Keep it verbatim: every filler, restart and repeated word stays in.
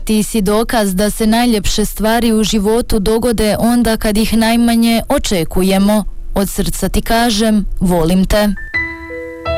ti si dokaz da se najljepše stvari u životu dogode onda kad ih najmanje očekujemo. Od srca ti kažem, volim te.